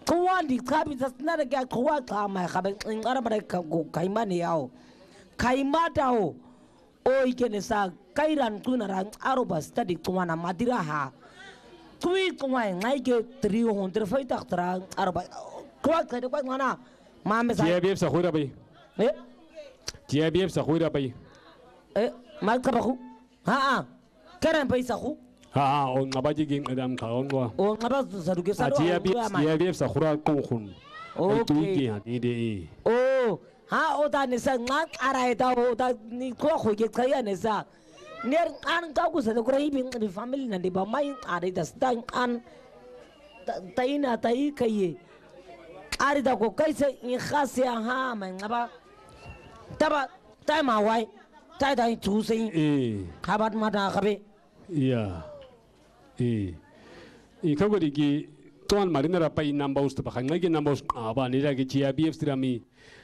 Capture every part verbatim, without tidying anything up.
Kuwa ndikabi tasnara kya kuwa kama kabe ngara bare kaimani yao kaimata o o ikene sa kairan kuna ran aroba study kuwa na madira ha tui kuwa ngai ke three hundred five taktra aroba kuwa kade kwa ngana mame sa Tia biep sa khura bai eh Tia biep sa khura bai eh mal kabaku ha ha karen bai sa khu ha o ngabaji ging adam kaon wa o ngaba saduke sa Tia biep Tia biep sa khura ko khun okay ni de oh ha o da ne sa ngak arai da o da ni ko ko ke kaya ne sa ner an ka ku sa ko rai bin di family na di ba mai arai da stan an taina tai kai ari da ko kai se in khasya ha mai ngaba taba tai ma wai tai dai tu se eh habat ma da kabe ya eh i ka gori gi ton marina ra pai numbers to bakang ngai numbers aba ni ra gi Tia biep strami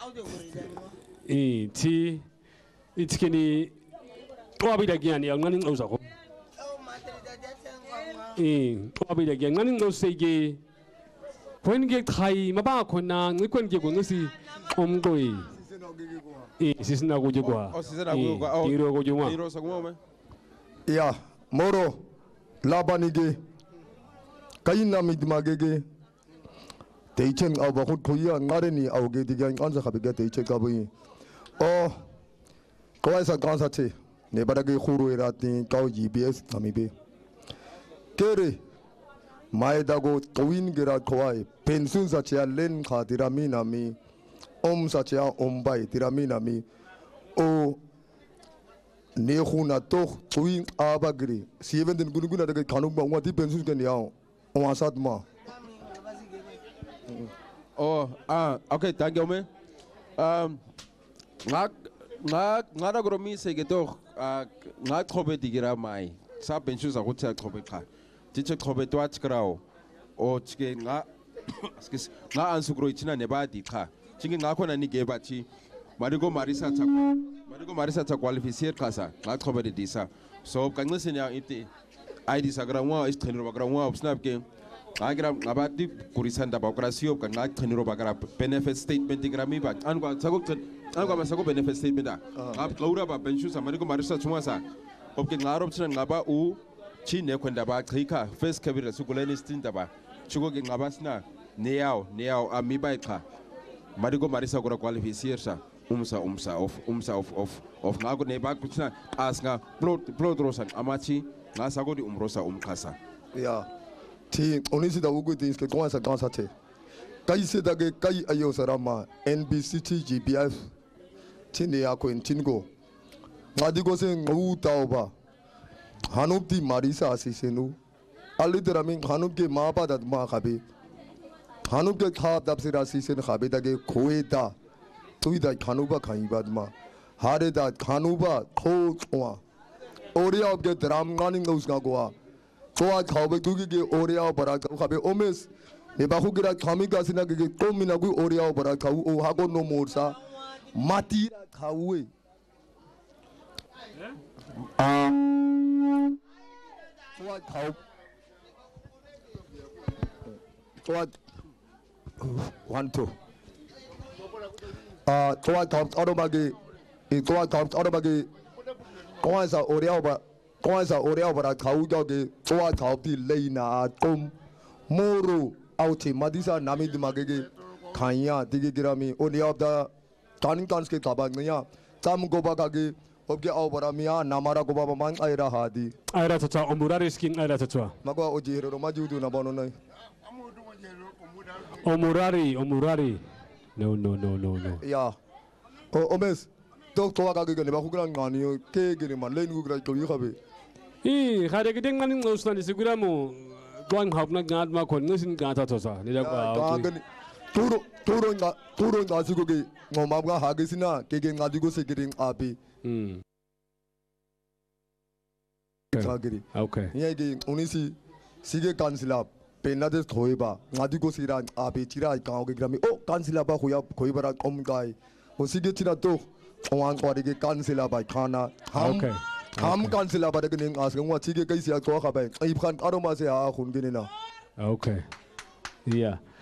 eh ti it's kini to abi da giani ang nganing usa ko eh to abi da giani nganing no se gi kwen ge thai ma ba ko na ngi kwen ge ko ngsi om goi eh sisna go je kwa oh sisna go kwa oh tiro go juma tiro sa mo me ya moro labanige kaina midmagege Teichen aba khut khoya ngare ni auge digan kansa khabege teiche kabui o koisa kansa che ne barage khuru irati kau G P S tamibe kere mai dago twin gira khwai pensun sa cha len kha dirami nami om sa cha om bai dirami nami o ne khuna to twin abagri seven din gunuguna daga kanu ba ngati pensun ke niao o asat ma oh ah okay thank you me um ngak ngak ngara gromi se geto ngak khobe digira mai sa pension sa gotsa khobe kha tiche khobe to ach krao o chike nga skis nga ansu gro ichina ne ba di kha chingi nga khona ni ge ba chi marigo marisa cha marigo marisa cha qualifier kasa ngak khobe de disa so kangse nya ite id sa gramwa is thenro gramwa snap ke agram abati kurisan da bakrasio kan ngak thenro bagra benefit statement digrami ba an kwa sago an kwa masago benefit statement da ab kaura ba pension sa marigo marisa chuma sa opke ngarop china ngaba u chi ne kwenda ba khika first kabira sukuleni stinta ba chugo ge ngaba sna neao neao ami ba kha marigo marisa gora qualifier sa umsa umsa of umsa of of of ngago ne ba kuchina asnga plot plot rosan amachi nga sago di umrosa umkhasa ya ti onisi da ugu dis ke koisa kansa che kai se da ge kai ayo sarama N B C T G P F tini ya ko intingo ngadi go se ngu tao ba hanup di marisa asisenu alidera min hanup ke ma ba da ma khabe hanup ke kha dab se asisen khabe da ge khoeda tui da hanuba khai ba ma hare da hanuba kho chwa oriya ke dram ngani ngos ga goa toa khabe tugi ke oriya bara khabe omes ne ba khugira khami ga sina ke komina gu oriya bara khau o ha go no morsa mati khawe ah toa khau toa one two ah toa khau automage e toa khau automage koisa oriya ba koisa oriya bara khau ga ke toa khau ti leina kom moro auti madisa nami dimage ke khaiya dige girami onia da taning tans ke taba ngya tam go ba ga ke obge au bara mia namara go ba man ai ra hadi ai ra cha omurari skin ai ra cha magwa oji ro ma judu na bono nai omurari omurari no no no no no ya o omes tok to ga ke ne ba khugran ngani ke ge ma len gu gra ko yi khabe i khare ke ding maning ustan sigura mo doang hop na gat ma kon ngusin ga ta tosa ni da ba turo turo nga turo nga sigo ke ngoma ga ha ge sina ke ge ngadi go se ge ring api mm okay okay ye ge unisi sige kansila pena des thoiba ngadi go sira api tira ka ge grami o kansila ba khoya khoi bara om gai o sige tira to wan ko ge kansila ba khana okay ham kansila ba de ge as ngwa sige kai sia to kha ba ai khan aroma se ha khun ge na okay yeah